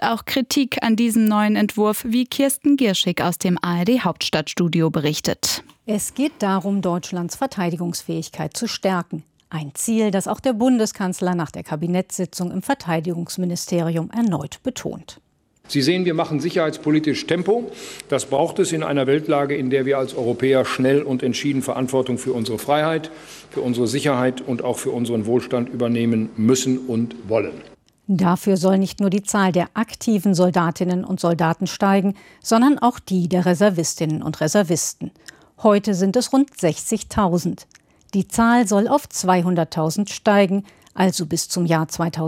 gibt auch Kritik an diesem neuen Entwurf, wie Kirsten Gierschig aus dem ARD-Hauptstadtstudio berichtet. Es geht darum, Deutschlands Verteidigungsfähigkeit zu stärken. Ein Ziel, das auch der Bundeskanzler nach der Kabinettssitzung im Verteidigungsministerium erneut betont. Sie sehen, wir machen sicherheitspolitisch Tempo. Das braucht es in einer Weltlage, in der wir als Europäer schnell und entschieden Verantwortung für unsere Freiheit, für unsere Sicherheit und auch für unseren Wohlstand übernehmen müssen und wollen. Dafür soll nicht nur die Zahl der aktiven Soldatinnen und Soldaten steigen, sondern auch die der Reservistinnen und Reservisten. Heute sind es rund 60.000. Die Zahl soll auf 200.000 steigen, also bis zum Jahr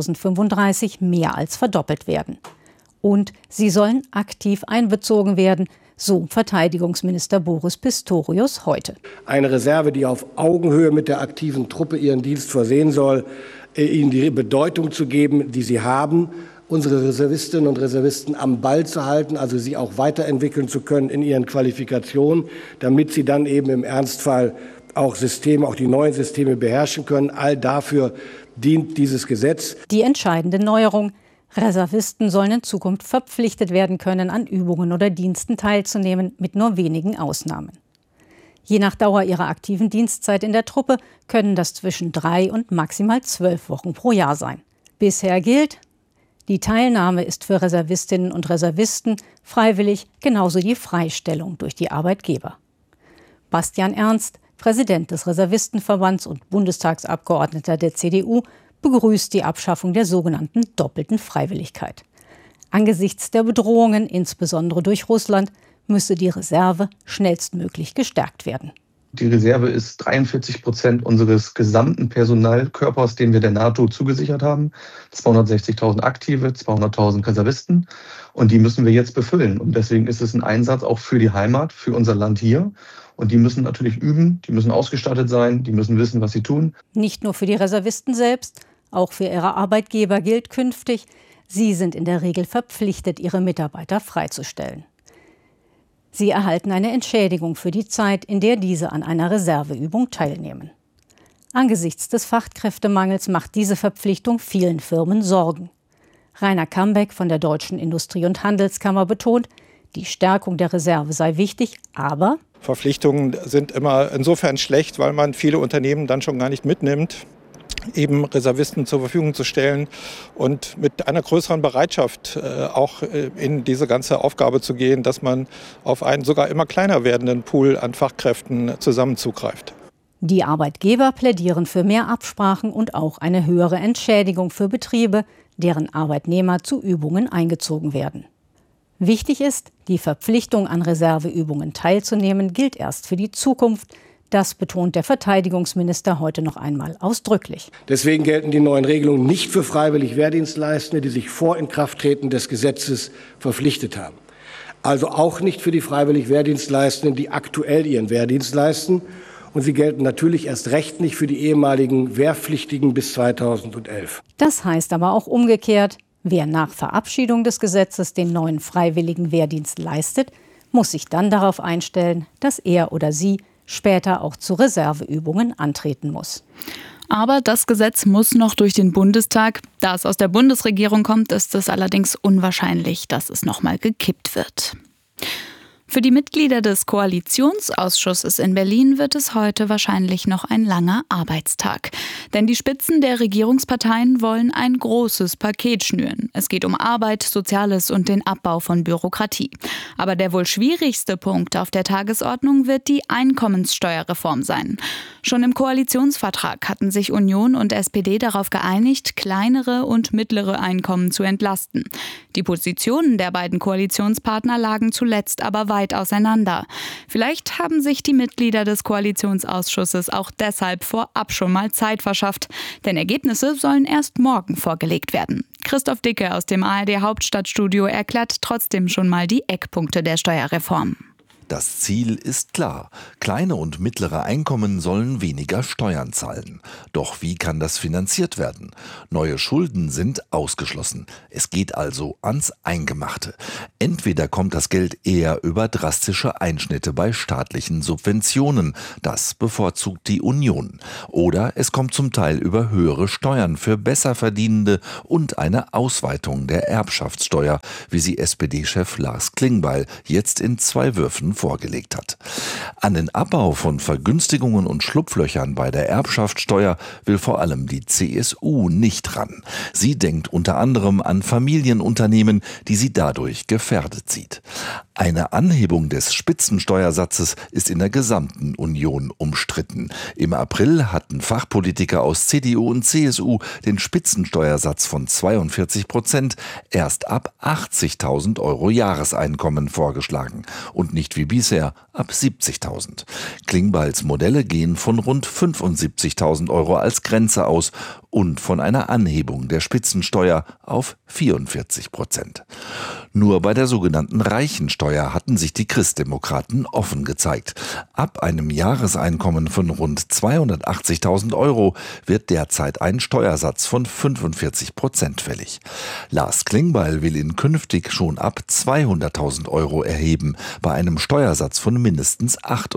2035 mehr als verdoppelt werden. Und sie sollen aktiv einbezogen werden, so Verteidigungsminister Boris Pistorius heute. Eine Reserve, die auf Augenhöhe mit der aktiven Truppe ihren Dienst versehen soll, ihnen die Bedeutung zu geben, die sie haben, unsere Reservistinnen und Reservisten am Ball zu halten, also sie auch weiterentwickeln zu können in ihren Qualifikationen, damit sie dann eben im Ernstfall auch die neuen Systeme beherrschen können. All dafür dient dieses Gesetz. Die entscheidende Neuerung: Reservisten sollen in Zukunft verpflichtet werden können, an Übungen oder Diensten teilzunehmen, mit nur wenigen Ausnahmen. Je nach Dauer ihrer aktiven Dienstzeit in der Truppe können das zwischen 3 und maximal 12 Wochen pro Jahr sein. Bisher gilt: Die Teilnahme ist für Reservistinnen und Reservisten freiwillig, genauso die Freistellung durch die Arbeitgeber. Bastian Ernst, Präsident des Reservistenverbands und Bundestagsabgeordneter der CDU, begrüßt die Abschaffung der sogenannten doppelten Freiwilligkeit. Angesichts der Bedrohungen, insbesondere durch Russland, müsse die Reserve schnellstmöglich gestärkt werden. Die Reserve ist 43% unseres gesamten Personalkörpers, den wir der NATO zugesichert haben. 260.000 Aktive, 200.000 Reservisten. Und die müssen wir jetzt befüllen. Und deswegen ist es ein Einsatz auch für die Heimat, für unser Land hier. Und die müssen natürlich üben, die müssen ausgestattet sein, die müssen wissen, was sie tun. Nicht nur für die Reservisten selbst, auch für ihre Arbeitgeber gilt künftig: Sie sind in der Regel verpflichtet, ihre Mitarbeiter freizustellen. Sie erhalten eine Entschädigung für die Zeit, in der diese an einer Reserveübung teilnehmen. Angesichts des Fachkräftemangels macht diese Verpflichtung vielen Firmen Sorgen. Rainer Kambeck von der Deutschen Industrie- und Handelskammer betont, die Stärkung der Reserve sei wichtig, aber Verpflichtungen sind immer insofern schlecht, weil man viele Unternehmen dann schon gar nicht mitnimmt, eben Reservisten zur Verfügung zu stellen und mit einer größeren Bereitschaft auch in diese ganze Aufgabe zu gehen, dass man auf einen sogar immer kleiner werdenden Pool an Fachkräften zusammen zugreift. Die Arbeitgeber plädieren für mehr Absprachen und auch eine höhere Entschädigung für Betriebe, deren Arbeitnehmer zu Übungen eingezogen werden. Wichtig ist, die Verpflichtung, an Reserveübungen teilzunehmen, gilt erst für die Zukunft. Das betont der Verteidigungsminister heute noch einmal ausdrücklich. Deswegen gelten die neuen Regelungen nicht für freiwillig Wehrdienstleistende, die sich vor Inkrafttreten des Gesetzes verpflichtet haben. Also auch nicht für die freiwillig Wehrdienstleistenden, die aktuell ihren Wehrdienst leisten. Und sie gelten natürlich erst recht nicht für die ehemaligen Wehrpflichtigen bis 2011. Das heißt aber auch umgekehrt: Wer nach Verabschiedung des Gesetzes den neuen freiwilligen Wehrdienst leistet, muss sich dann darauf einstellen, dass er oder sie später auch zu Reserveübungen antreten muss. Aber das Gesetz muss noch durch den Bundestag. Da es aus der Bundesregierung kommt, ist es allerdings unwahrscheinlich, dass es nochmal gekippt wird. Für die Mitglieder des Koalitionsausschusses in Berlin wird es heute wahrscheinlich noch ein langer Arbeitstag. Denn die Spitzen der Regierungsparteien wollen ein großes Paket schnüren. Es geht um Arbeit, Soziales und den Abbau von Bürokratie. Aber der wohl schwierigste Punkt auf der Tagesordnung wird die Einkommenssteuerreform sein. Schon im Koalitionsvertrag hatten sich Union und SPD darauf geeinigt, kleinere und mittlere Einkommen zu entlasten. Die Positionen der beiden Koalitionspartner lagen zuletzt aber weit auseinander. Vielleicht haben sich die Mitglieder des Koalitionsausschusses auch deshalb vorab schon mal Zeit verschafft, denn Ergebnisse sollen erst morgen vorgelegt werden. Christoph Dicke aus dem ARD Hauptstadtstudio erklärt trotzdem schon mal die Eckpunkte der Steuerreform. Das Ziel ist klar. Kleine und mittlere Einkommen sollen weniger Steuern zahlen. Doch wie kann das finanziert werden? Neue Schulden sind ausgeschlossen. Es geht also ans Eingemachte. Entweder kommt das Geld eher über drastische Einschnitte bei staatlichen Subventionen. Das bevorzugt die Union. Oder es kommt zum Teil über höhere Steuern für Besserverdienende und eine Ausweitung der Erbschaftssteuer, wie sie SPD-Chef Lars Klingbeil jetzt in 2 Würfen vorgelegt hat. An den Abbau von Vergünstigungen und Schlupflöchern bei der Erbschaftssteuer will vor allem die CSU nicht ran. Sie denkt unter anderem an Familienunternehmen, die sie dadurch gefährdet sieht. Eine Anhebung des Spitzensteuersatzes ist in der gesamten Union umstritten. Im April hatten Fachpolitiker aus CDU und CSU den Spitzensteuersatz von 42% erst ab 80.000 € Jahreseinkommen vorgeschlagen und nicht wie bisher ab 70.000. Klingbeils Modelle gehen von rund 75.000 € als Grenze aus und von einer Anhebung der Spitzensteuer auf 44%. Nur bei der sogenannten Reichensteuer hatten sich die Christdemokraten offen gezeigt. Ab einem Jahreseinkommen von rund 280.000 € wird derzeit ein Steuersatz von 45% fällig. Lars Klingbeil will ihn künftig schon ab 200.000 € erheben, bei einem Steuersatz von mindestens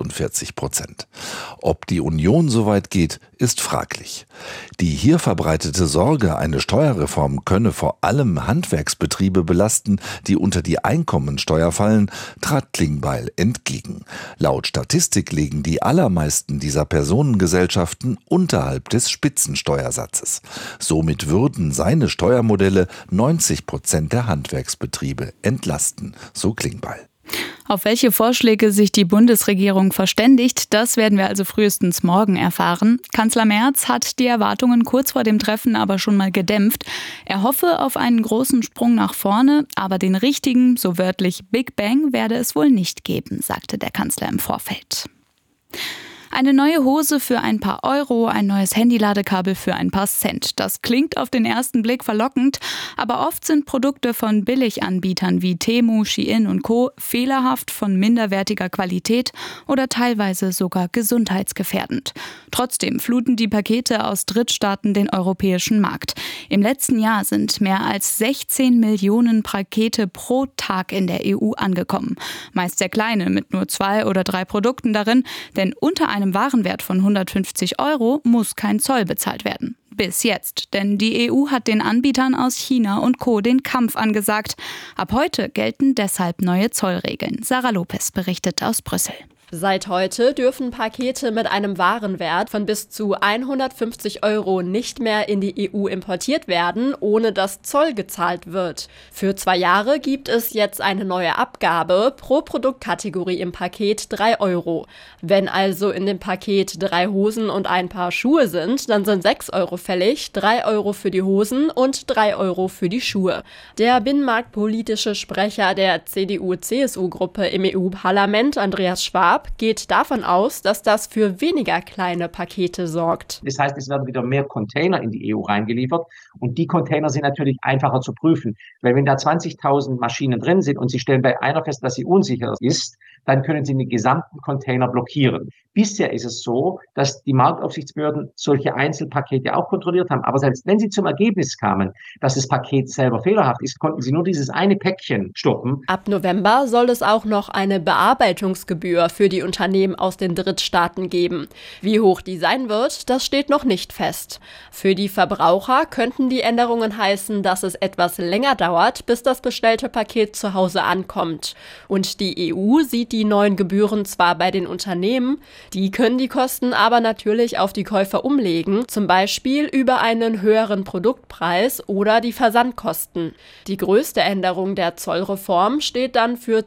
48%. Ob die Union so weit geht, ist fraglich. Die hier verbreitete Sorge, eine Steuerreform könne vor allem Handwerksbetriebe belasten, die unter die Einkommensteuer fallen, trat Klingbeil entgegen. Laut Statistik liegen die allermeisten dieser Personengesellschaften unterhalb des Spitzensteuersatzes. Somit würden seine Steuermodelle 90% der Handwerksbetriebe entlasten, so Klingbeil. Auf welche Vorschläge sich die Bundesregierung verständigt, das werden wir also frühestens morgen erfahren. Kanzler Merz hat die Erwartungen kurz vor dem Treffen aber schon mal gedämpft. Er hoffe auf einen großen Sprung nach vorne, aber den richtigen, so wörtlich Big Bang, werde es wohl nicht geben, sagte der Kanzler im Vorfeld. Eine neue Hose für ein paar Euro, ein neues Handyladekabel für ein paar Cent. Das klingt auf den ersten Blick verlockend, aber oft sind Produkte von Billiganbietern wie Temu, Shein und Co. fehlerhaft, von minderwertiger Qualität oder teilweise sogar gesundheitsgefährdend. Trotzdem fluten die Pakete aus Drittstaaten den europäischen Markt. Im letzten Jahr sind mehr als 16 Millionen Pakete pro Tag in der EU angekommen. Meist sehr kleine, mit nur 2 oder 3 Produkten darin, denn unter einem Warenwert von 150 € muss kein Zoll bezahlt werden. Bis jetzt, denn die EU hat den Anbietern aus China und Co. den Kampf angesagt. Ab heute gelten deshalb neue Zollregeln. Sarah Lopez berichtet aus Brüssel. Seit heute dürfen Pakete mit einem Warenwert von bis zu 150 € nicht mehr in die EU importiert werden, ohne dass Zoll gezahlt wird. Für 2 Jahre gibt es jetzt eine neue Abgabe, pro Produktkategorie im Paket 3 €. Wenn also in dem Paket 3 Hosen und ein Paar Schuhe sind, dann sind 6 € fällig, 3 € für die Hosen und 3 € für die Schuhe. Der binnenmarktpolitische Sprecher der CDU-CSU-Gruppe im EU-Parlament, Andreas Schwab, geht davon aus, dass das für weniger kleine Pakete sorgt. Das heißt, es werden wieder mehr Container in die EU reingeliefert und die Container sind natürlich einfacher zu prüfen, weil wenn da 20.000 Maschinen drin sind und Sie stellen bei einer fest, dass sie unsicher ist, dann können Sie den gesamten Container blockieren. Bisher ist es so, dass die Marktaufsichtsbehörden solche Einzelpakete auch kontrolliert haben. Aber selbst wenn sie zum Ergebnis kamen, dass das Paket selber fehlerhaft ist, konnten sie nur dieses eine Päckchen stoppen. Ab November soll es auch noch eine Bearbeitungsgebühr für die Unternehmen aus den Drittstaaten geben. Wie hoch die sein wird, das steht noch nicht fest. Für die Verbraucher könnten die Änderungen heißen, dass es etwas länger dauert, bis das bestellte Paket zu Hause ankommt. Und die EU sieht die neuen Gebühren zwar bei den Unternehmen, die können die Kosten aber natürlich auf die Käufer umlegen, zum Beispiel über einen höheren Produktpreis oder die Versandkosten. Die größte Änderung der Zollreform steht dann für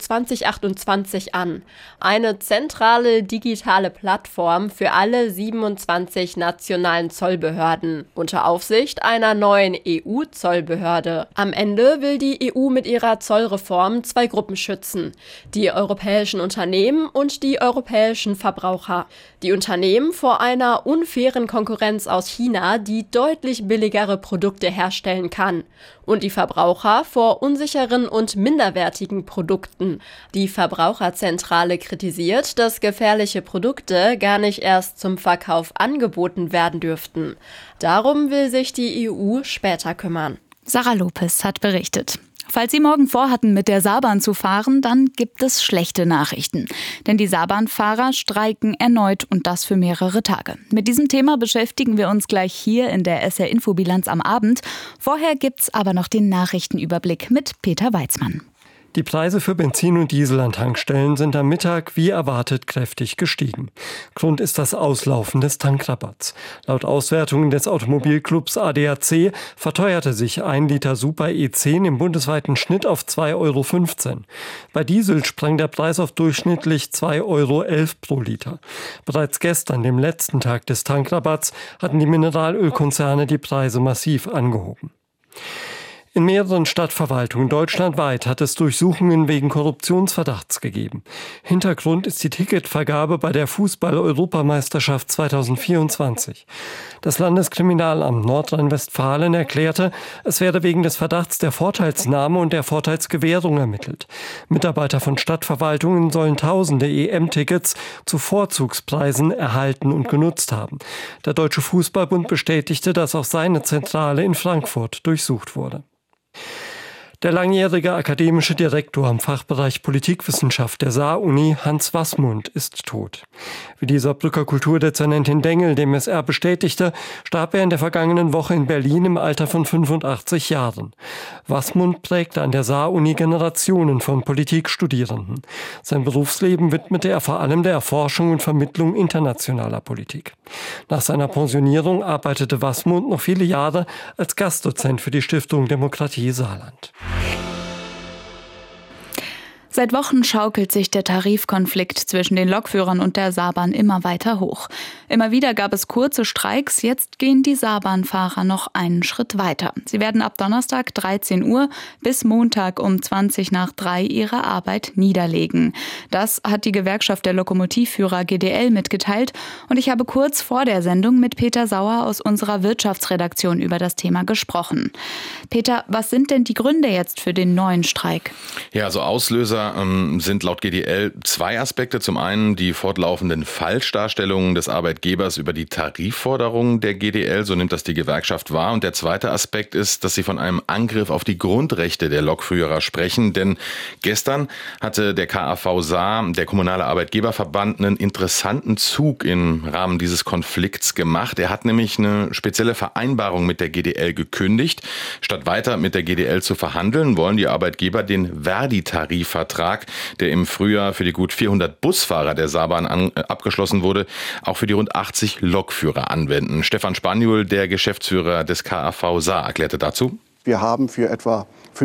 2028 an. Eine zentrale digitale Plattform für alle 27 nationalen Zollbehörden unter Aufsicht einer neuen EU-Zollbehörde. Am Ende will die EU mit ihrer Zollreform 2 Gruppen schützen: die europäischen Unternehmen und die europäischen Verbraucher. Die Unternehmen vor einer unfairen Konkurrenz aus China, die deutlich billigere Produkte herstellen kann. und die Verbraucher vor unsicheren und minderwertigen Produkten. Die Verbraucherzentrale kritisiert, dass gefährliche Produkte gar nicht erst zum Verkauf angeboten werden dürften. Darum will sich die EU später kümmern. Sarah Lopez hat berichtet. Falls Sie morgen vorhatten, mit der Saarbahn zu fahren, dann gibt es schlechte Nachrichten. Denn die Saarbahnfahrer streiken erneut und das für mehrere Tage. Mit diesem Thema beschäftigen wir uns gleich hier in der SR-Info-Bilanz am Abend. Vorher gibt's aber noch den Nachrichtenüberblick mit Peter Weizmann. Die Preise für Benzin und Diesel an Tankstellen sind am Mittag wie erwartet kräftig gestiegen. Grund ist das Auslaufen des Tankrabatts. Laut Auswertungen des Automobilclubs ADAC verteuerte sich 1 Liter Super E10 im bundesweiten Schnitt auf 2,15 €. Bei Diesel sprang der Preis auf durchschnittlich 2,11 € pro Liter. Bereits gestern, dem letzten Tag des Tankrabatts, hatten die Mineralölkonzerne die Preise massiv angehoben. In mehreren Stadtverwaltungen deutschlandweit hat es Durchsuchungen wegen Korruptionsverdachts gegeben. Hintergrund ist die Ticketvergabe bei der Fußball-Europameisterschaft 2024. Das Landeskriminalamt Nordrhein-Westfalen erklärte, es werde wegen des Verdachts der Vorteilsnahme und der Vorteilsgewährung ermittelt. Mitarbeiter von Stadtverwaltungen sollen tausende EM-Tickets zu Vorzugspreisen erhalten und genutzt haben. Der Deutsche Fußballbund bestätigte, dass auch seine Zentrale in Frankfurt durchsucht wurde. Der langjährige akademische Direktor am Fachbereich Politikwissenschaft der Saar-Uni, Hans Wasmund, ist tot. Wie die Saarbrücker Kulturdezernentin Dengel dem SR bestätigte, starb er in der vergangenen Woche in Berlin im Alter von 85 Jahren. Wasmund prägte an der Saar-Uni Generationen von Politikstudierenden. Sein Berufsleben widmete er vor allem der Erforschung und Vermittlung internationaler Politik. Nach seiner Pensionierung arbeitete Wasmund noch viele Jahre als Gastdozent für die Stiftung Demokratie Saarland. Seit Wochen schaukelt sich der Tarifkonflikt zwischen den Lokführern und der Saarbahn immer weiter hoch. Immer wieder gab es kurze Streiks, jetzt gehen die Saarbahnfahrer noch einen Schritt weiter. Sie werden ab Donnerstag 13 Uhr bis Montag um 3:20 ihre Arbeit niederlegen. Das hat die Gewerkschaft der Lokomotivführer GDL mitgeteilt und ich habe kurz vor der Sendung mit Peter Sauer aus unserer Wirtschaftsredaktion über das Thema gesprochen. Peter, was sind denn die Gründe jetzt für den neuen Streik? Ja, also Auslöser sind laut GDL 2 Aspekte. Zum einen die fortlaufenden Falschdarstellungen des Arbeitgebers über die Tarifforderungen der GDL, so nimmt das die Gewerkschaft wahr. Und der zweite Aspekt ist, dass sie von einem Angriff auf die Grundrechte der Lokführer sprechen. Denn gestern hatte der KAV Saar, der kommunale Arbeitgeberverband, einen interessanten Zug im Rahmen dieses Konflikts gemacht. Er hat nämlich eine spezielle Vereinbarung mit der GDL gekündigt. Statt weiter mit der GDL zu verhandeln, wollen die Arbeitgeber den Verdi-Tarifvertrag, der im Frühjahr für die gut 400 Busfahrer der Saarbahn abgeschlossen wurde, auch für die rund 80 Lokführer anwenden. Stefan Spaniol, der Geschäftsführer des KAV Saar, erklärte dazu: Wir haben für etwa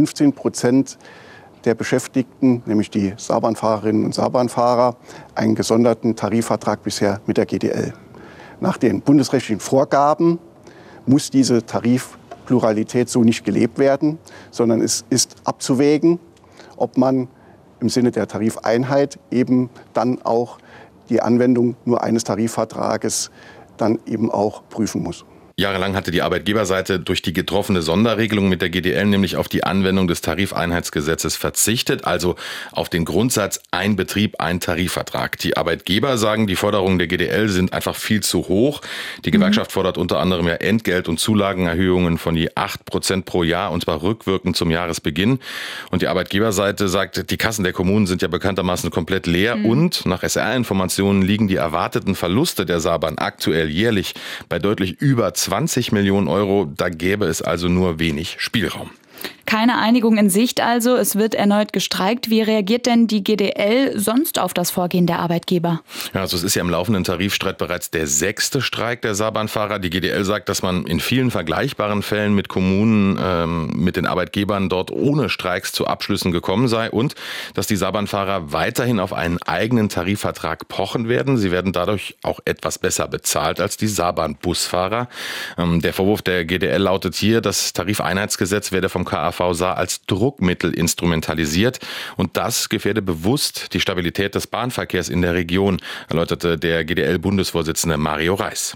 15% der Beschäftigten, nämlich die Saarbahnfahrerinnen und Saarbahnfahrer, einen gesonderten Tarifvertrag bisher mit der GDL. Nach den bundesrechtlichen Vorgaben muss diese Tarifpluralität so nicht gelebt werden, sondern es ist abzuwägen, ob man im Sinne der Tarifeinheit eben dann auch die Anwendung nur eines Tarifvertrages dann eben auch prüfen muss. Jahrelang hatte die Arbeitgeberseite durch die getroffene Sonderregelung mit der GDL nämlich auf die Anwendung des Tarifeinheitsgesetzes verzichtet, also auf den Grundsatz ein Betrieb, ein Tarifvertrag. Die Arbeitgeber sagen, die Forderungen der GDL sind einfach viel zu hoch. Die Gewerkschaft fordert unter anderem ja Entgelt- und Zulagenerhöhungen von je 8% pro Jahr, und zwar rückwirkend zum Jahresbeginn. Und die Arbeitgeberseite sagt, die Kassen der Kommunen sind ja bekanntermaßen komplett leer und nach SR-Informationen liegen die erwarteten Verluste der Saarbahn aktuell jährlich bei deutlich über 20 Millionen Euro, da gäbe es also nur wenig Spielraum. Keine Einigung in Sicht also, es wird erneut gestreikt. Wie reagiert denn die GDL sonst auf das Vorgehen der Arbeitgeber? Ja, also es ist ja im laufenden Tarifstreit bereits der 6. Streik der Saarbahnfahrer. Die GDL sagt, dass man in vielen vergleichbaren Fällen mit Kommunen, mit den Arbeitgebern dort ohne Streiks zu Abschlüssen gekommen sei und dass die Saarbahnfahrer weiterhin auf einen eigenen Tarifvertrag pochen werden. Sie werden dadurch auch etwas besser bezahlt als die Saarbahnbusfahrer. Der Vorwurf der GDL lautet hier, das Tarifeinheitsgesetz werde vom KAV Saar als Druckmittel instrumentalisiert und das gefährde bewusst die Stabilität des Bahnverkehrs in der Region, erläuterte der GDL-Bundesvorsitzende Mario Reis.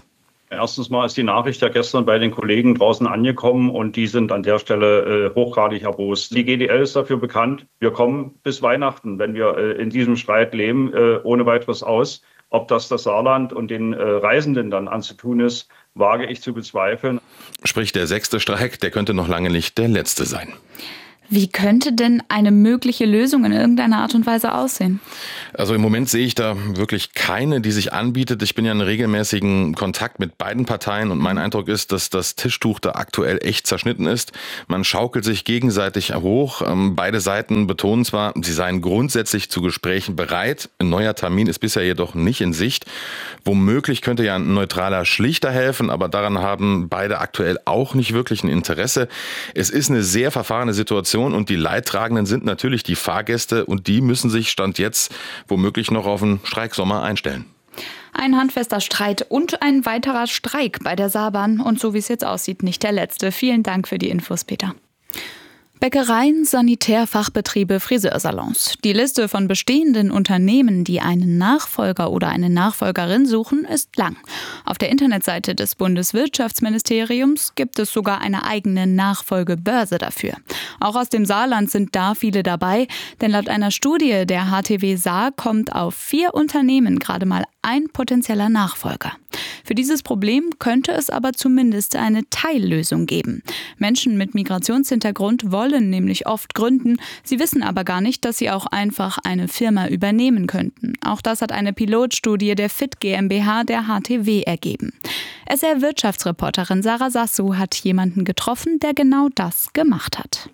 Erstens mal ist die Nachricht ja gestern bei den Kollegen draußen angekommen und die sind an der Stelle hochgradig erbost. Die GDL ist dafür bekannt, wir kommen bis Weihnachten, wenn wir in diesem Streit leben, ohne weiteres aus. Ob das Saarland und den Reisenden dann anzutun ist, wage ich zu bezweifeln. Sprich, der 6. Streik, der könnte noch lange nicht der letzte sein. Wie könnte denn eine mögliche Lösung in irgendeiner Art und Weise aussehen? Also im Moment sehe ich da wirklich keine, die sich anbietet. Ich bin ja in regelmäßigen Kontakt mit beiden Parteien und mein Eindruck ist, dass das Tischtuch da aktuell echt zerschnitten ist. Man schaukelt sich gegenseitig hoch. Beide Seiten betonen zwar, sie seien grundsätzlich zu Gesprächen bereit. Ein neuer Termin ist bisher jedoch nicht in Sicht. Womöglich könnte ja ein neutraler Schlichter helfen, aber daran haben beide aktuell auch nicht wirklich ein Interesse. Es ist eine sehr verfahrene Situation. Und die Leidtragenden sind natürlich die Fahrgäste und die müssen sich Stand jetzt womöglich noch auf einen Streiksommer einstellen. Ein handfester Streit und ein weiterer Streik bei der Saarbahn und so wie es jetzt aussieht, nicht der letzte. Vielen Dank für die Infos, Peter. Bäckereien, Sanitärfachbetriebe, Friseursalons. Die Liste von bestehenden Unternehmen, die einen Nachfolger oder eine Nachfolgerin suchen, ist lang. Auf der Internetseite des Bundeswirtschaftsministeriums gibt es sogar eine eigene Nachfolgebörse dafür. Auch aus dem Saarland sind da viele dabei, denn laut einer Studie der HTW Saar kommt auf 4 Unternehmen gerade mal ein potenzieller Nachfolger. Für dieses Problem könnte es aber zumindest eine Teillösung geben. Menschen mit Migrationshintergrund wollen nämlich oft gründen, sie wissen aber gar nicht, dass sie auch einfach eine Firma übernehmen könnten. Auch das hat eine Pilotstudie der FIT GmbH der HTW ergeben. SR-Wirtschaftsreporterin Sarah Sassou hat jemanden getroffen, der genau das gemacht hat.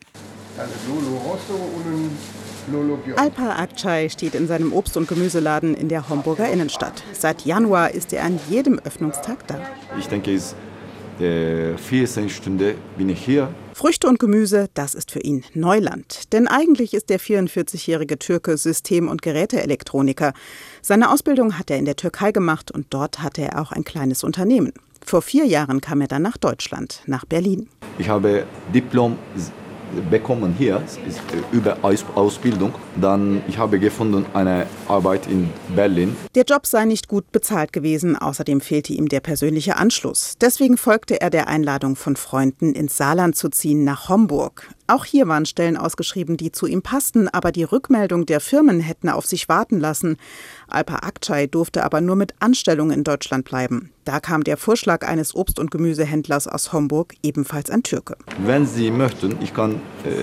Alper Akçay steht in seinem Obst- und Gemüseladen in der Homburger Innenstadt. Seit Januar ist er an jedem Öffnungstag da. Ich denke, es ist die 14. Stunde bin ich hier. Früchte und Gemüse, das ist für ihn Neuland. Denn eigentlich ist der 44-jährige Türke System- und Geräteelektroniker. Seine Ausbildung hat er in der Türkei gemacht und dort hatte er auch ein kleines Unternehmen. Vor 4 Jahren kam er dann nach Deutschland, nach Berlin. Ich habe Diplom bekommen hier über Ausbildung. Dann ich habe gefunden eine Arbeit in Berlin. Der Job sei nicht gut bezahlt gewesen, außerdem fehlte ihm der persönliche Anschluss. Deswegen folgte er der Einladung von Freunden, ins Saarland zu ziehen, nach Homburg. Auch hier waren Stellen ausgeschrieben, die zu ihm passten, aber die Rückmeldung der Firmen hätten auf sich warten lassen. Alper Akçay durfte aber nur mit Anstellung in Deutschland bleiben. Da kam der Vorschlag eines Obst- und Gemüsehändlers aus Homburg, ebenfalls ein Türke. Wenn Sie möchten, ich kann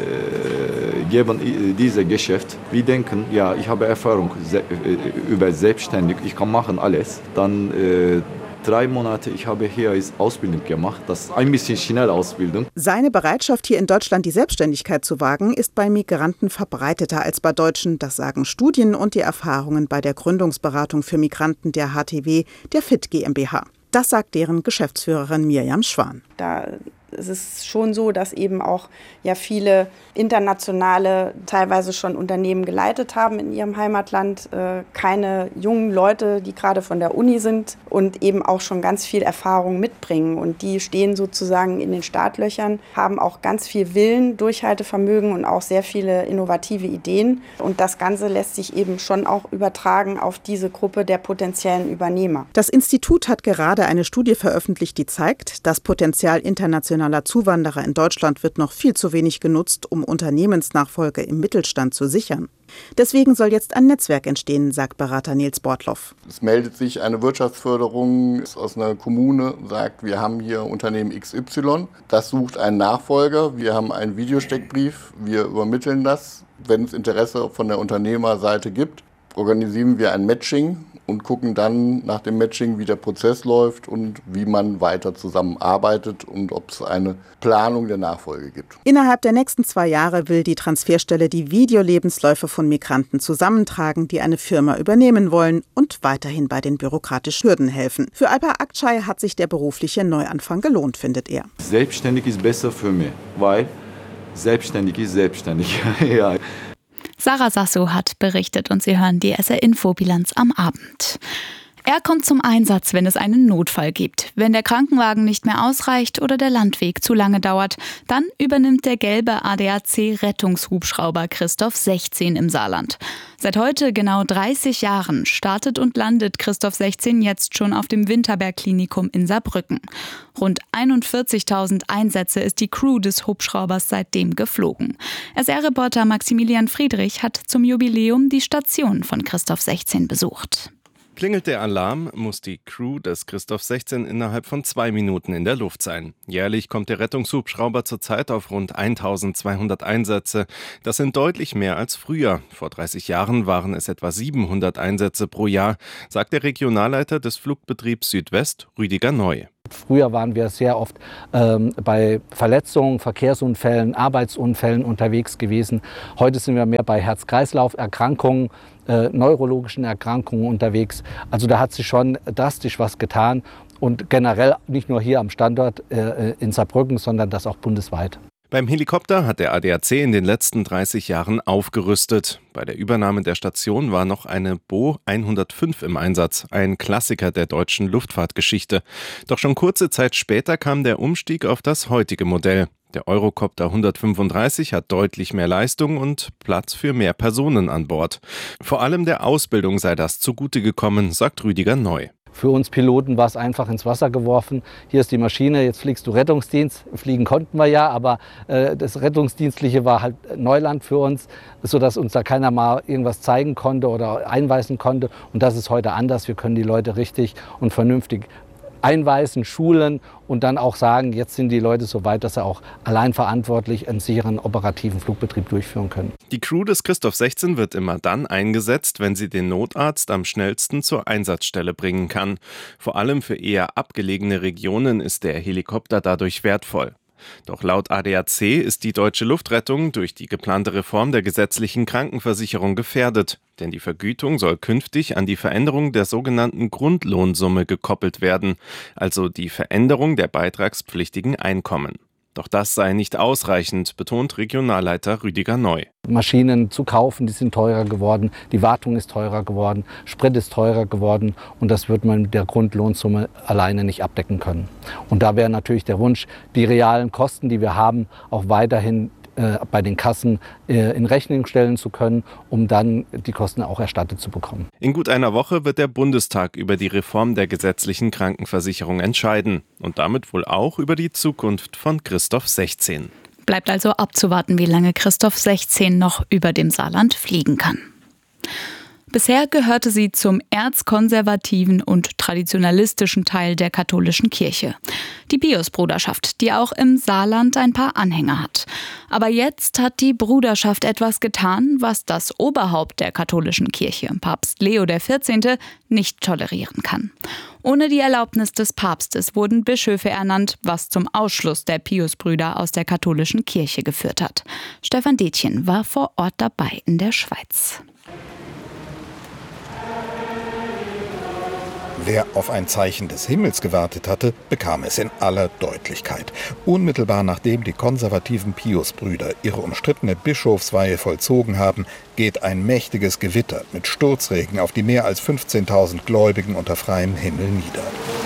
geben dieses Geschäft. Wir denken, ja, ich habe Erfahrung über selbstständig, ich kann machen alles. Dann 3 Monate, ich habe hier Ausbildung gemacht, das ist ein bisschen schnelle Ausbildung. Seine Bereitschaft, hier in Deutschland die Selbstständigkeit zu wagen, ist bei Migranten verbreiteter als bei Deutschen. Das sagen Studien und die Erfahrungen bei der Gründungsberatung für Migranten der HTW, der FIT GmbH. Das sagt deren Geschäftsführerin Mirjam Schwan. Da ist es schon so, dass eben auch ja viele internationale, teilweise schon Unternehmen geleitet haben in ihrem Heimatland, keine jungen Leute, die gerade von der Uni sind und eben auch schon ganz viel Erfahrung mitbringen. Und die stehen sozusagen in den Startlöchern, haben auch ganz viel Willen, Durchhaltevermögen und auch sehr viele innovative Ideen. Und das Ganze lässt sich eben schon auch übertragen auf diese Gruppe der potenziellen Übernehmer. Das Institut hat gerade eine Studie veröffentlicht, die zeigt, das Potenzial internationaler Zuwanderer in Deutschland wird noch viel zu wenig genutzt, um Unternehmensnachfolge im Mittelstand zu sichern. Deswegen soll jetzt ein Netzwerk entstehen, sagt Berater Nils Bortloff. Es meldet sich eine Wirtschaftsförderung aus einer Kommune, sagt, wir haben hier Unternehmen XY, das sucht einen Nachfolger, wir haben einen Videosteckbrief, wir übermitteln das. Wenn es Interesse von der Unternehmerseite gibt, organisieren wir ein Matching und gucken dann nach dem Matching, wie der Prozess läuft und wie man weiter zusammenarbeitet und ob es eine Planung der Nachfolge gibt. Innerhalb der nächsten 2 Jahre will die Transferstelle die Videolebensläufe von Migranten zusammentragen, die eine Firma übernehmen wollen und weiterhin bei den bürokratischen Hürden helfen. Für Alper Akçay hat sich der berufliche Neuanfang gelohnt, findet er. Selbstständig ist besser für mich, weil selbstständig ist selbstständig. Ja. Sarah Sassou hat berichtet und Sie hören die SR-Info-Bilanz am Abend. Er kommt zum Einsatz, wenn es einen Notfall gibt. Wenn der Krankenwagen nicht mehr ausreicht oder der Landweg zu lange dauert, dann übernimmt der gelbe ADAC-Rettungshubschrauber Christoph 16 im Saarland. Seit heute genau 30 Jahren startet und landet Christoph 16 jetzt schon auf dem Winterberg-Klinikum in Saarbrücken. Rund 41.000 Einsätze ist die Crew des Hubschraubers seitdem geflogen. SR-Reporter Maximilian Friedrich hat zum Jubiläum die Station von Christoph 16 besucht. Klingelt der Alarm, muss die Crew des Christoph 16 innerhalb von 2 Minuten in der Luft sein. Jährlich kommt der Rettungshubschrauber zurzeit auf rund 1.200 Einsätze. Das sind deutlich mehr als früher. Vor 30 Jahren waren es etwa 700 Einsätze pro Jahr, sagt der Regionalleiter des Flugbetriebs Südwest, Rüdiger Neu. Früher waren wir sehr oft bei Verletzungen, Verkehrsunfällen, Arbeitsunfällen unterwegs gewesen. Heute sind wir mehr bei Herz-Kreislauf-Erkrankungen, neurologischen Erkrankungen unterwegs. Also da hat sich schon drastisch was getan und generell nicht nur hier am Standort in Saarbrücken, sondern das auch bundesweit. Beim Helikopter hat der ADAC in den letzten 30 Jahren aufgerüstet. Bei der Übernahme der Station war noch eine Bo 105 im Einsatz, ein Klassiker der deutschen Luftfahrtgeschichte. Doch schon kurze Zeit später kam der Umstieg auf das heutige Modell. Der Eurocopter 135 hat deutlich mehr Leistung und Platz für mehr Personen an Bord. Vor allem der Ausbildung sei das zugute gekommen, sagt Rüdiger Neu. Für uns Piloten war es einfach ins Wasser geworfen. Hier ist die Maschine, jetzt fliegst du Rettungsdienst. Fliegen konnten wir ja, aber das Rettungsdienstliche war halt Neuland für uns, sodass uns da keiner mal irgendwas zeigen konnte oder einweisen konnte. Und das ist heute anders. Wir können die Leute richtig und vernünftig einweisen, schulen und dann auch sagen, jetzt sind die Leute so weit, dass sie auch allein verantwortlich einen sicheren operativen Flugbetrieb durchführen können. Die Crew des Christoph 16 wird immer dann eingesetzt, wenn sie den Notarzt am schnellsten zur Einsatzstelle bringen kann. Vor allem für eher abgelegene Regionen ist der Helikopter dadurch wertvoll. Doch laut ADAC ist die deutsche Luftrettung durch die geplante Reform der gesetzlichen Krankenversicherung gefährdet. Denn die Vergütung soll künftig an die Veränderung der sogenannten Grundlohnsumme gekoppelt werden, also die Veränderung der beitragspflichtigen Einkommen. Doch das sei nicht ausreichend, betont Regionalleiter Rüdiger Neu. Maschinen zu kaufen, die sind teurer geworden, die Wartung ist teurer geworden, Sprit ist teurer geworden und das wird man mit der Grundlohnsumme alleine nicht abdecken können. Und da wäre natürlich der Wunsch, die realen Kosten, die wir haben, auch weiterhin bei den Kassen in Rechnung stellen zu können, um dann die Kosten auch erstattet zu bekommen. In gut einer Woche wird der Bundestag über die Reform der gesetzlichen Krankenversicherung entscheiden und damit wohl auch über die Zukunft von Christoph 16. Bleibt also abzuwarten, wie lange Christoph 16 noch über dem Saarland fliegen kann. Bisher gehörte sie zum erzkonservativen und traditionalistischen Teil der katholischen Kirche. Die Piusbruderschaft, die auch im Saarland ein paar Anhänger hat. Aber jetzt hat die Bruderschaft etwas getan, was das Oberhaupt der katholischen Kirche, Papst Leo XIV., nicht tolerieren kann. Ohne die Erlaubnis des Papstes wurden Bischöfe ernannt, was zum Ausschluss der Piusbrüder aus der katholischen Kirche geführt hat. Stefan Detjen war vor Ort dabei in der Schweiz. Wer auf ein Zeichen des Himmels gewartet hatte, bekam es in aller Deutlichkeit. Unmittelbar nachdem die konservativen Piusbrüder ihre umstrittene Bischofsweihe vollzogen haben, geht ein mächtiges Gewitter mit Sturzregen auf die mehr als 15.000 Gläubigen unter freiem Himmel nieder.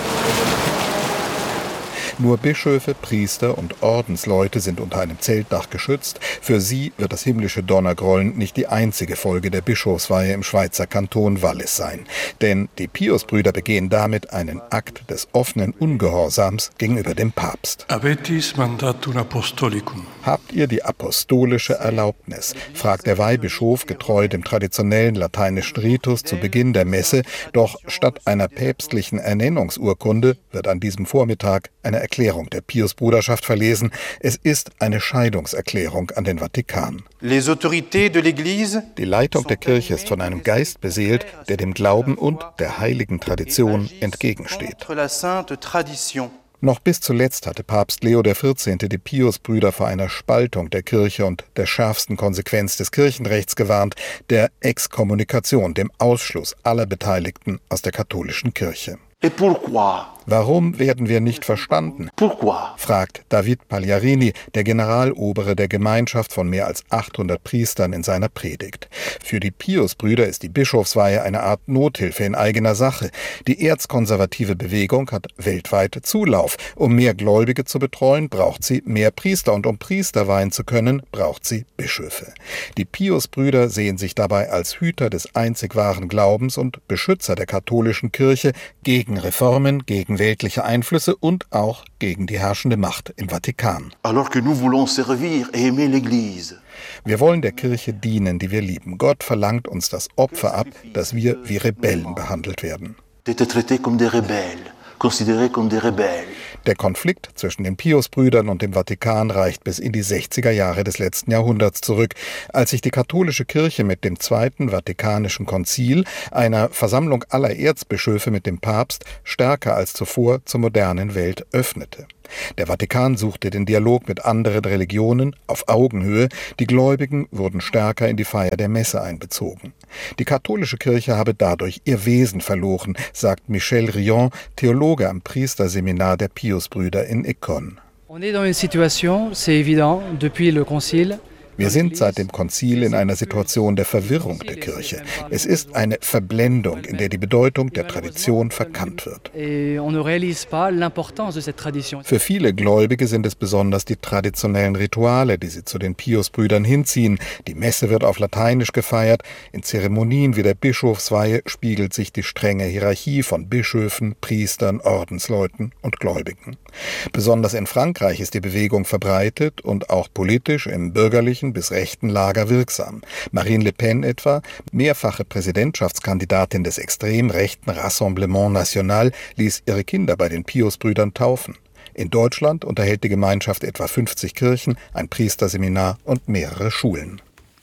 Nur Bischöfe, Priester und Ordensleute sind unter einem Zeltdach geschützt. Für sie wird das himmlische Donnergrollen nicht die einzige Folge der Bischofsweihe im Schweizer Kanton Wallis sein. Denn die Piusbrüder begehen damit einen Akt des offenen Ungehorsams gegenüber dem Papst. Avetis mandatum apostolicum. Habt ihr die apostolische Erlaubnis? Fragt der Weihbischof getreu dem traditionellen lateinischen Ritus zu Beginn der Messe. Doch statt einer päpstlichen Ernennungsurkunde wird an diesem Vormittag eine Erklärung der Piusbruderschaft verlesen. Es ist eine Scheidungserklärung an den Vatikan. Die Leitung der Kirche ist von einem Geist beseelt, der dem Glauben und der heiligen Tradition entgegensteht. Noch bis zuletzt hatte Papst Leo XIV. Die Piusbrüder vor einer Spaltung der Kirche und der schärfsten Konsequenz des Kirchenrechts gewarnt, der Exkommunikation, dem Ausschluss aller Beteiligten aus der katholischen Kirche. Warum werden wir nicht verstanden? Fragt David Pagliarini, der Generalobere der Gemeinschaft von mehr als 800 Priestern, in seiner Predigt. Für die Piusbrüder ist die Bischofsweihe eine Art Nothilfe in eigener Sache. Die erzkonservative Bewegung hat weltweit Zulauf. Um mehr Gläubige zu betreuen, braucht sie mehr Priester, und um Priester weihen zu können, braucht sie Bischöfe. Die Piusbrüder sehen sich dabei als Hüter des einzig wahren Glaubens und Beschützer der katholischen Kirche gegen Reformen, gegen weltliche Einflüsse und auch gegen die herrschende Macht im Vatikan. Wir wollen der Kirche dienen, die wir lieben. Gott verlangt uns das Opfer ab, dass wir wie Rebellen behandelt werden. Der Konflikt zwischen den Piusbrüdern und dem Vatikan reicht bis in die 60er Jahre des letzten Jahrhunderts zurück, als sich die katholische Kirche mit dem Zweiten Vatikanischen Konzil, einer Versammlung aller Erzbischöfe mit dem Papst, stärker als zuvor zur modernen Welt öffnete. Der Vatikan suchte den Dialog mit anderen Religionen auf Augenhöhe, die Gläubigen wurden stärker in die Feier der Messe einbezogen. Die katholische Kirche habe dadurch ihr Wesen verloren, sagt Michel Rion, Theologe am Priesterseminar der Piusbrüder in Écône. Wir sind seit dem Konzil in einer Situation der Verwirrung der Kirche. Es ist eine Verblendung, in der die Bedeutung der Tradition verkannt wird. Für viele Gläubige sind es besonders die traditionellen Rituale, die sie zu den Piusbrüdern hinziehen. Die Messe wird auf Lateinisch gefeiert. In Zeremonien wie der Bischofsweihe spiegelt sich die strenge Hierarchie von Bischöfen, Priestern, Ordensleuten und Gläubigen. Besonders in Frankreich ist die Bewegung verbreitet und auch politisch im bürgerlichen bis rechten Lager wirksam. Marine Le Pen etwa, mehrfache Präsidentschaftskandidatin des extrem rechten Rassemblement National, ließ ihre Kinder bei den Piusbrüdern taufen. In Deutschland unterhält die Gemeinschaft etwa 50 Kirchen, ein Priesterseminar und mehrere Schulen.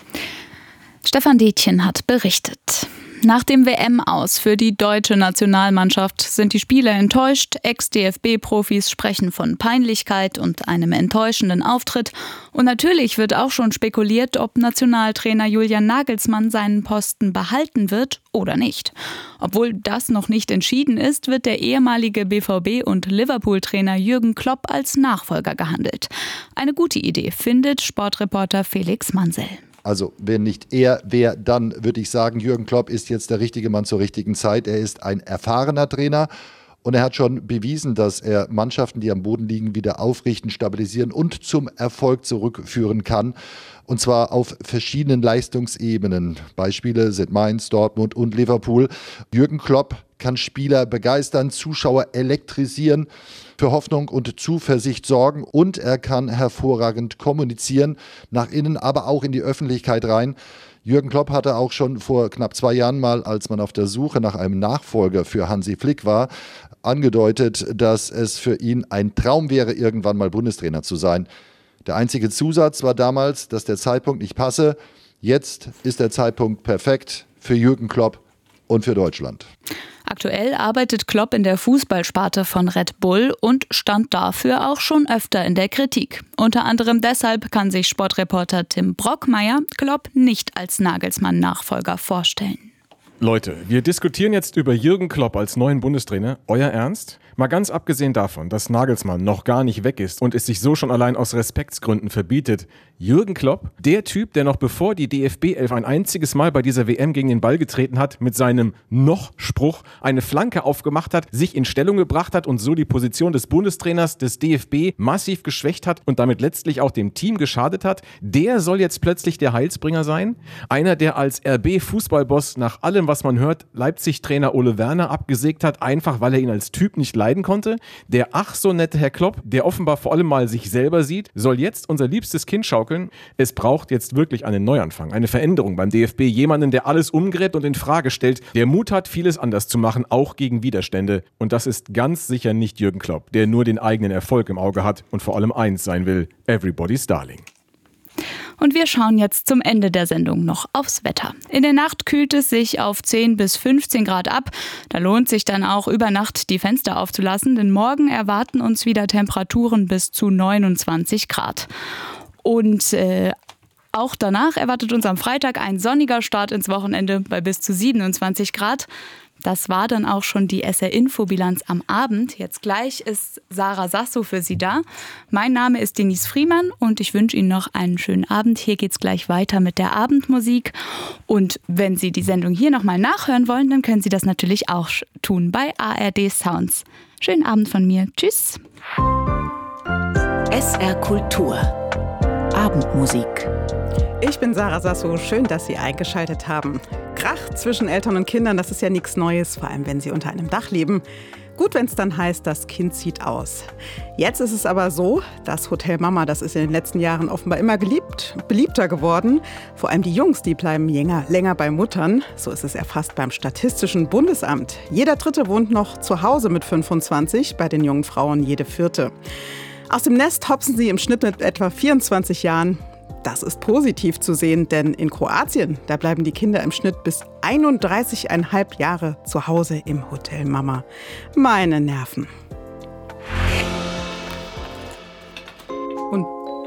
Stefan Detjen hat berichtet. Nach dem WM-Aus für die deutsche Nationalmannschaft sind die Spieler enttäuscht. Ex-DFB-Profis sprechen von Peinlichkeit und einem enttäuschenden Auftritt. Und natürlich wird auch schon spekuliert, ob Nationaltrainer Julian Nagelsmann seinen Posten behalten wird oder nicht. Obwohl das noch nicht entschieden ist, wird der ehemalige BVB- und Liverpool-Trainer Jürgen Klopp als Nachfolger gehandelt. Eine gute Idee, findet Sportreporter Felix Mansell. Also wenn nicht er, wer dann, würde ich sagen, Jürgen Klopp ist jetzt der richtige Mann zur richtigen Zeit. Er ist ein erfahrener Trainer und er hat schon bewiesen, dass er Mannschaften, die am Boden liegen, wieder aufrichten, stabilisieren und zum Erfolg zurückführen kann. Und zwar auf verschiedenen Leistungsebenen. Beispiele sind Mainz, Dortmund und Liverpool. Jürgen Klopp kann Spieler begeistern, Zuschauer elektrisieren, für Hoffnung und Zuversicht sorgen und er kann hervorragend kommunizieren, nach innen, aber auch in die Öffentlichkeit rein. Jürgen Klopp hatte auch schon vor knapp 2 Jahren mal, als man auf der Suche nach einem Nachfolger für Hansi Flick war, angedeutet, dass es für ihn ein Traum wäre, irgendwann mal Bundestrainer zu sein. Der einzige Zusatz war damals, dass der Zeitpunkt nicht passe. Jetzt ist der Zeitpunkt perfekt für Jürgen Klopp und für Deutschland. Aktuell arbeitet Klopp in der Fußballsparte von Red Bull und stand dafür auch schon öfter in der Kritik. Unter anderem deshalb kann sich Sportreporter Tim Brockmeier Klopp nicht als Nagelsmann-Nachfolger vorstellen. Leute, wir diskutieren jetzt über Jürgen Klopp als neuen Bundestrainer. Euer Ernst? Mal ganz abgesehen davon, dass Nagelsmann noch gar nicht weg ist und es sich so schon allein aus Respektsgründen verbietet, Jürgen Klopp, der Typ, der noch bevor die DFB-11 ein einziges Mal bei dieser WM gegen den Ball getreten hat, mit seinem Noch-Spruch eine Flanke aufgemacht hat, sich in Stellung gebracht hat und so die Position des Bundestrainers des DFB massiv geschwächt hat und damit letztlich auch dem Team geschadet hat, der soll jetzt plötzlich der Heilsbringer sein? Einer, der als RB-Fußballboss nach allem, was man hört, Leipzig-Trainer Ole Werner abgesägt hat, einfach weil er ihn als Typ nicht leiden konnte? Der ach so nette Herr Klopp, der offenbar vor allem mal sich selber sieht, soll jetzt unser liebstes Kind schaukeln? Es braucht jetzt wirklich einen Neuanfang, eine Veränderung beim DFB, jemanden, der alles umgräbt und in Frage stellt, der Mut hat, vieles anders zu machen, auch gegen Widerstände. Und das ist ganz sicher nicht Jürgen Klopp, der nur den eigenen Erfolg im Auge hat und vor allem eins sein will: Everybody's Darling. Und wir schauen jetzt zum Ende der Sendung noch aufs Wetter. In der Nacht kühlt es sich auf 10 bis 15 Grad ab. Da lohnt sich dann auch über Nacht die Fenster aufzulassen, denn morgen erwarten uns wieder Temperaturen bis zu 29 Grad. Und auch danach erwartet uns am Freitag ein sonniger Start ins Wochenende bei bis zu 27 Grad. das war dann auch schon die SR-Infobilanz am Abend. Jetzt gleich ist Sarah Sasso für Sie da. Mein Name ist Denise Friemann und ich wünsche Ihnen noch einen schönen Abend. Hier geht's gleich weiter mit der Abendmusik. Und wenn Sie die Sendung hier nochmal nachhören wollen, dann können Sie das natürlich auch tun bei ARD Sounds. Schönen Abend von mir. Tschüss. SR Kultur. Abendmusik. Ich bin Sarah Sasso. Schön, dass Sie eingeschaltet haben. Krach zwischen Eltern und Kindern, das ist ja nichts Neues, vor allem wenn sie unter einem Dach leben. Gut, wenn es dann heißt, das Kind zieht aus. Jetzt ist es aber so, das Hotel Mama, das ist in den letzten Jahren offenbar immer beliebter geworden. Vor allem die Jungs, die bleiben länger bei Muttern. So ist es erfasst beim Statistischen Bundesamt. Jeder Dritte wohnt noch zu Hause mit 25, bei den jungen Frauen jede Vierte. Aus dem Nest hopsen sie im Schnitt mit etwa 24 Jahren. Das ist positiv zu sehen, denn in Kroatien, da bleiben die Kinder im Schnitt bis 31,5 Jahre zu Hause im Hotel Mama. Meine Nerven.